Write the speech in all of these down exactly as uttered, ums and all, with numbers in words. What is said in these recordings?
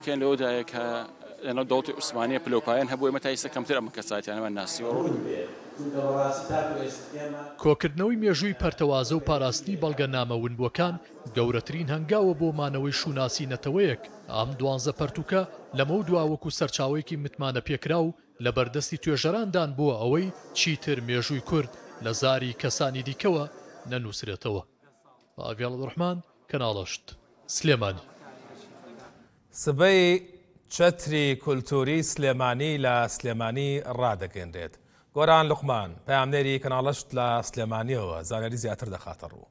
كان لەوە دایە کە لەنەو دەوڵەتی عوسمانیە پلۆپایان هەبووە ئێمە تا ئێستا کەمتر ئەمە کەساتیانەوە ناسیوە. کۆکردنەوەی مێژووی پەرتەوازە و پاراستی بەڵگەنامە ونبووەکان گەورەترین هەنگاوە بۆ مانەوەی شوناسی نەتەوەیەک. ئەم دوانزە پەرتووکە لەمە و دواوەکو سەرچاوەیەکی متمانە پێکرا و لە بەردەستی توێژەراندان بووە ئەوەی چیتر مێژووی کورد لە زاری کەسانی دیکەوە نەنووسرێتەوە. ئاگەڵ ڕحمان کەناڵەشت سلێمانی. سبەی چەتری کولتوری سلێمانی لە سلێمانی ڕادەگەندرێت. گۆران لوقمان پەیامنێری کەناڵەشت لە سلێمانیەوە زانیاری زیاتر دەخاتە ڕوو.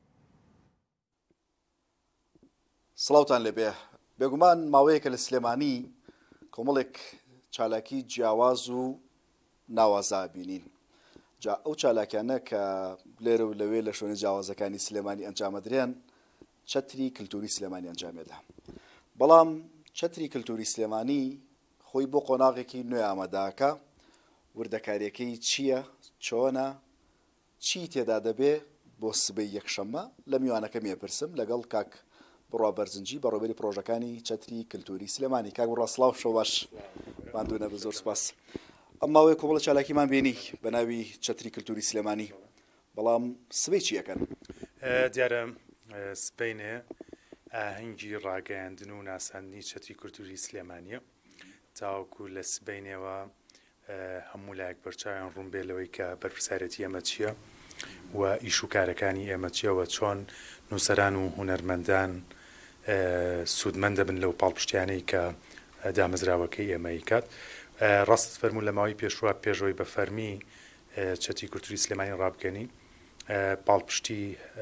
سڵاوتان لێبێ. بێگومان ماوەیەکە لە سلێمانی کۆمەڵێک چالاکی جیاواز و ناوازا بینین. جا ئەو چالاکیانە کە لێرە و لەوێ لە شوێنە جیاوازەکانی سلێمانی ئەنجامەدرێن چەتری کللتوری سلێمانی ئەنجامێدا. بەڵام چەتری کللتوری سلێمانی خۆی بۆ قۆناغێکی نوێ ئاماداکە. وردەکاریەکەی چییە؟ چۆنە؟ چی تێدا دەبێ بۆ سبەی یەکشەممە لە میوانەکە مێپرسم لەگەڵ کاک بڕوا بەرزنجی بەڕێوەبەری پرۆژەکانی چەتری کللتوری سلێمانی. کاک بڕوا سڵاو شەو باش ماندوونە بە زۆر سپاس. ئەم ماوەیە کۆمەڵە چالاکیمان بینی بە ناوی چەتری کللتوری سلێمانی، بەڵام سبەی چی یەکەن؟ دیارە سبەینێ ئاهەنگی ڕاگەیاندن و ناساندنی چەتری کللتوری سلێمانیە. تاوەکو لە سبەینەوە هەموو لایەک بەرچاویان ڕوون بێ لەوەی کە بەرپرسارەتی ئێمە چییە و ئیش و کارەکانی ئێمە چیەوە، چۆن نووسەران و هونەرمەندان سوودمەند دەبن لەو پاڵپشتیانەی کە دامەزراوەکەی ئێمەی کات. ڕاست فەرموو لە ماوەی پێشوە پێشەوەی بە فەرمی چەتری کللتوری سلێمانی ڕابکەنی پاڵپشتی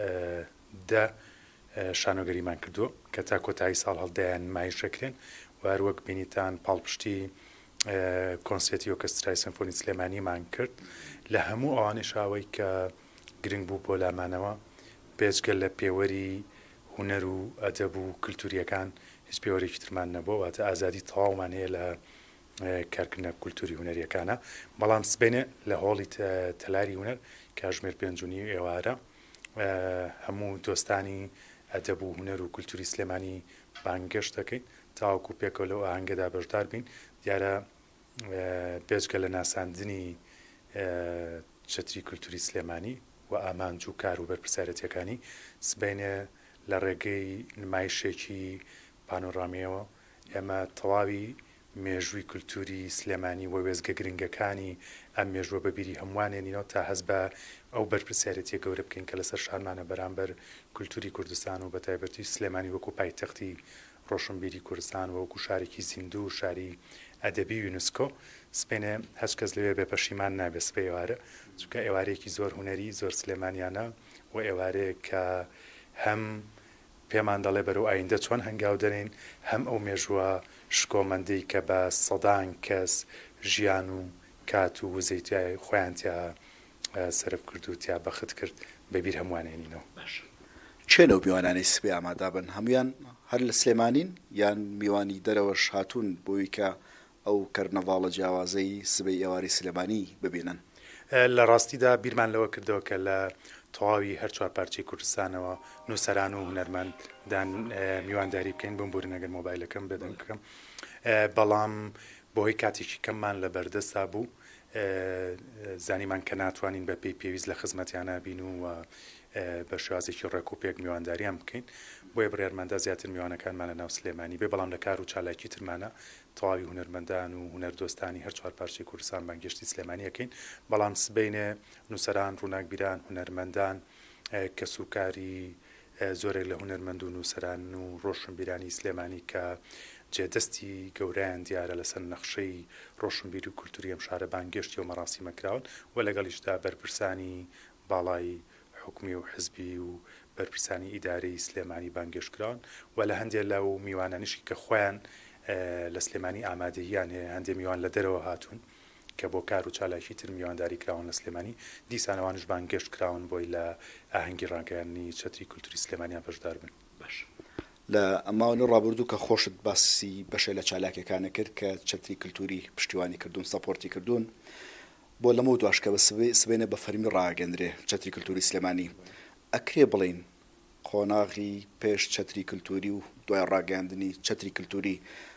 دە شانۆگەریمان کردووە کە تا کۆتایی ساڵ هەڵدایان نمایشەکرێن و هەروەک بینیتان پاڵپشتی کۆنسێتی ئۆرکێسترای سیمفۆنی سلێمانیمان کرد. لە هەموو ئەوانەی شاوەی کە گرنگ بوو بۆ لامانەوە پێشگەل لە پێوەری هونەر و ئەدەب و کللتوریەکان هیچ پێوەرێکی ترمان نەبووە، واتە ئازادی تەواومان هەیە لە کارکردنە کولتوری هونەریەکانە. بەڵام سبەینێ لە هۆڵی تەلاری هونەر کاژمێر پێنجونی ئێوارە هەموو دۆستانی ئەدەب و هونەر و کولتوری سلێمانی بانگەشت دەکەین تاوەکو پێکەوە لەو ئاهەنگەدا بەشدار بین. دیارە پێشگە لە ناساندنی چەتری کولتوری سلێمانی و ئامانج و کار و بەرپرسارەتیەکانی سبەینێ لە ڕێگەی نمایشێکی پانۆڕامیەوە ئێمە تەواوی مێژووی کولتوری سلێمانی و وێزگە گرنگەکانی ئەم مێژووە بەبیری هەمووانێنینەوە تا هەست بە ئەو بەرپرسارەتیە گەورە بکەین کە لەسەر شانمانە بەرامبەر کولتوری کوردستان و بەتایبەتی سلێمانی وەکو پایتەختی ڕۆشنبیری کوردستان و وەکو شارێکی زیندوو و شاری ئەدەبی یونسکۆ. سبەینێ هەچ کەس لەوێ بێ پەشیمان نابێ سبەی ئێوارە، چونکە ئێوارەیەکی زۆر هونەری زۆر سلێمانیانە و ئێوارەیە کە هەم پێمان دەڵێ بەرەو ئایندە چۆن هەنگاو دەرێن، هەم ئەو مێژووە شکۆمەندەی کە بە سەدان کەس ژیان و کات و وزەیتیای خۆیانتیا سەرف کرد و تیا بەخت کرد بەبیر هەمووانێنینەوە. چێنە و میوانانەی سبەی ئامادا بن؟ هەمویان هەر لە سلێمانین یان میوانی دەرەوەش هاتوون بۆی کە ئەو کەرنەڤاڵە جیاوازەی سبەی ئێواری سلێمانی ببینن؟ لە ڕاستیدا بیرمان لەوە کردەوە کە لە تەواوی هەر چوار پارچەی کوردستانەوە نووسەران و هونەرمەندان میوانداری بکەین بم بوری نەگەر مۆبایلەکەم بێدەنگ بکەم. بەڵام بۆهۆی کاتێکی کەممان لە بەردەستا بوو زانیمان کە ناتوانین بە پێی پێویست لە خزمەتیانە بین و بە شێوازێکی ڕێکوپێک میوانداریان بکەین، بۆیە بڕێرمەندە زیاتر میوانەکانمان لە ناو سلێمانی بێ. بەڵام لە کار و چالاکی ترمانە تەواوی هونەرمەندان و هونەردۆستانی هەر چوار پارچەی کوردستان بانگشتی سلێمانی یەکەین. بەڵام سبەینێ نووسەران، ڕووناکبیران، هونەرمەندان، کەسوکاری زۆرێک لە هونەرمەند و نووسەران و ڕۆشنبیرانی سلێمانی کە جێدەستی گەورەیان دیارە لەسەر نەخشەی ڕۆشنبیری و کولتوری ئەم شارە بانگشتی و مەراسیمەکراون و لەگەڵیشدا بەرپرسانی باڵای حکومی و حزبی و بەرپرسانی ئیدارەی سلێمانی بانگشتکراون و لە هەندێک لەو میوانانشی کە خۆیان لە سلێمانی ئامادەییان هەیە هەندێک میوان لە دەرەوە هاتوون کە بۆ کار و چالاکی تر میوانداری کراون لە سلێمانی، دیسانەوانش بانگشت کراون بۆی لە ئاهەنگی ڕاگەیاندنی چەتری کولتوری سلێمانیان بەشدار بن. باش لە ئەماوە ڕابردوو کە خۆشت باسی بەشێ لە چالاکیەکانە کرد کە چەتری کولتوری پشتیوانی کردوون سەپۆرتی کردوون، بۆ لەمە دواشکە بە سبەینە بە فەرمی ڕاگەندرێ چەتری کولتوری سلێمانی. ئەکرێ بڵین قۆناغی پێش چەتری کولتوری و دوای ڕاگەاندنی چەتری کولتوری